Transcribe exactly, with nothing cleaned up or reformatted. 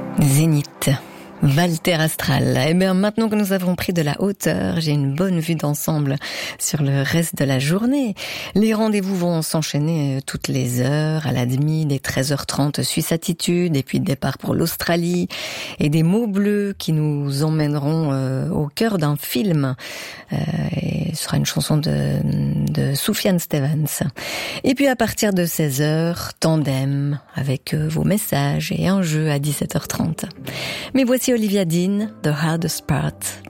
Zénith, Walter Astral. Eh bien, maintenant que nous avons pris de la hauteur, j'ai une bonne vue d'ensemble sur le reste de la journée. Les rendez-vous vont s'enchaîner toutes les heures, à la demi, des treize heures trente Suisse Attitude, et puis départ pour l'Australie, et des mots bleus qui nous emmèneront euh, au cœur d'un film. Euh, et ce sera une chanson de, de Sufjan Stevens. Et puis à partir de seize heures, tandem, avec euh, vos messages et un jeu à dix-sept heures trente. Mais voici Olivia Dean, The Hardest Part,